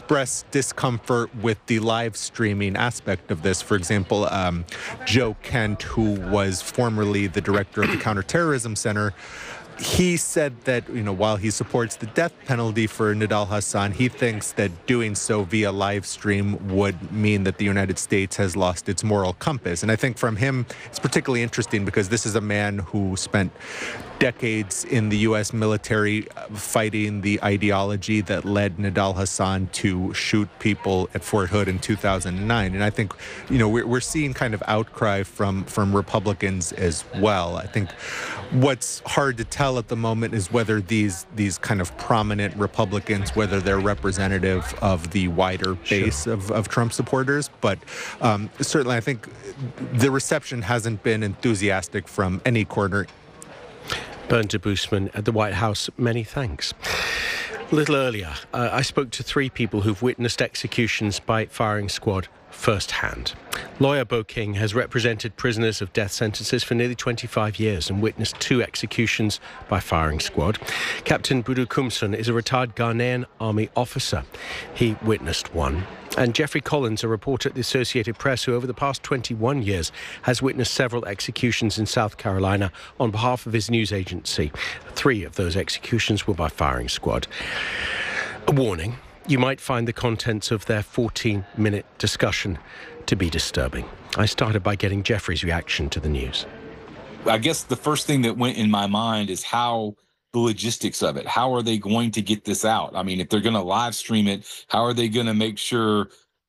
express discomfort with the live streaming aspect of this. For example, Joe Kent, who was formerly the director of the Counterterrorism Center, he said that, while he supports the death penalty for Nidal Hasan, he thinks that doing so via live stream would mean that the United States has lost its moral compass. And I think from him, it's particularly interesting because this is a man who spent decades in the U.S. military fighting the ideology that led Nidal Hasan to shoot people at Fort Hood in 2009. And I think, we're seeing kind of outcry from Republicans as well. I think what's hard to tell at the moment is whether these kind of prominent Republicans, whether they're representative of the wider base of Trump supporters. But certainly I think the reception hasn't been enthusiastic from any corner. Bernd Debusmann at the White House, many thanks. A little earlier, I spoke to 3 people who've witnessed executions by firing squad firsthand. Lawyer Bo King has represented prisoners of death sentences for nearly 25 years and witnessed 2 executions by firing squad. Captain Budu Kumsun is a retired Ghanaian army officer. He witnessed one. And Jeffrey Collins, a reporter at the Associated Press, who over the past 21 years has witnessed several executions in South Carolina on behalf of his news agency. 3 of those executions were by firing squad. A warning: you might find the contents of their 14-minute discussion to be disturbing. I started by getting Jeffrey's reaction to the news. I guess the first thing that went in my mind is how the logistics of it. How are they going to get this out? I mean, if they're going to live stream it, how are they going to make sure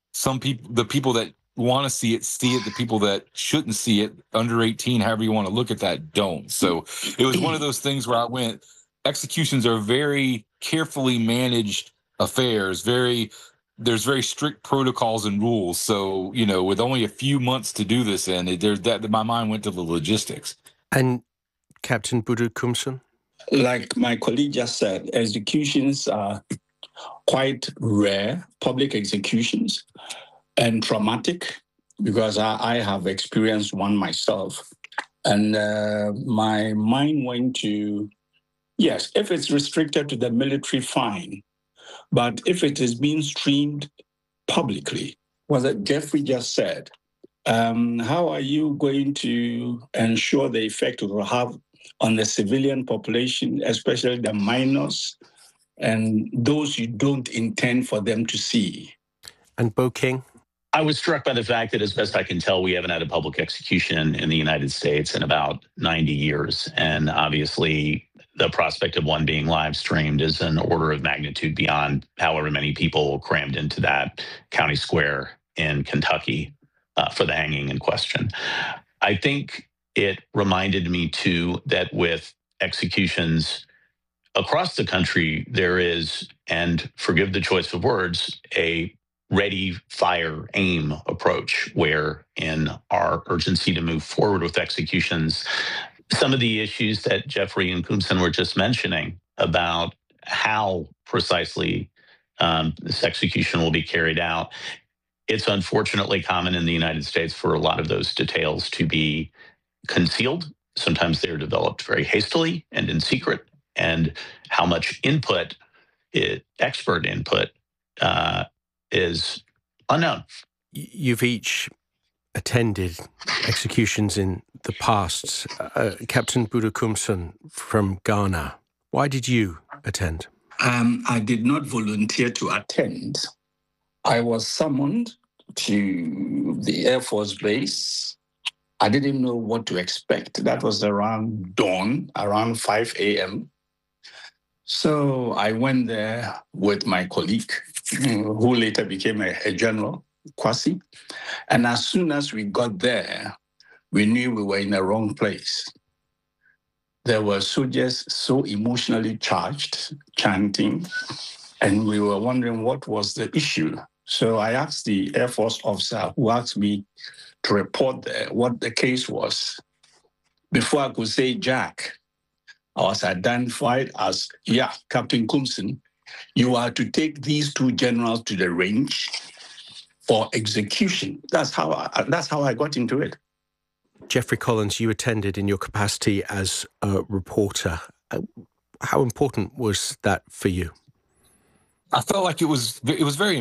the people that want to see it, the people that shouldn't see it, under 18, however you want to look at that, don't. So it was one of those things where I went, executions are very carefully managed affairs, there's very strict protocols and rules. So, with only a few months to do this in, my mind went to the logistics. And Captain Budu Kumsun? Like my colleague just said, executions are quite rare, public executions, and traumatic, because I have experienced one myself. And my mind went to, yes, if it's restricted to the military, fine. But if it is being streamed publicly, what Jeffrey just said, how are you going to ensure the effect it will have on the civilian population, especially the minors and those you don't intend for them to see? And Bo King? I was struck by the fact that, as best I can tell, we haven't had a public execution in the United States in about 90 years. And obviously, the prospect of one being live streamed is an order of magnitude beyond however many people crammed into that county square in Kentucky for the hanging in question. I think it reminded me, too, that with executions across the country, there is, and forgive the choice of words, a ready, fire, aim approach, where in our urgency to move forward with executions, some of the issues that Jeffrey and Kumsun were just mentioning about how precisely this execution will be carried out, it's unfortunately common in the United States for a lot of those details to be concealed. Sometimes they're developed very hastily and in secret, and how much input, expert input, is unknown. You've each attended executions in the past. Captain Budu Kumsun from Ghana, why did you attend? I did not volunteer to attend. I was summoned to the Air Force Base. I didn't know what to expect. That was around dawn, around 5 a.m. So I went there with my colleague, who later became a general, Kwasi. And as soon as we got there, we knew we were in the wrong place. There were soldiers so emotionally charged, chanting, and we were wondering what was the issue. So I asked the Air Force officer who asked me to report there what the case was. Before I could say Jack, I was identified as, Captain Kumsun, you are to take these 2 generals to the range for execution. That's how I got into it. Jeffrey Collins, you attended in your capacity as a reporter. How important was that for you? I felt like it was very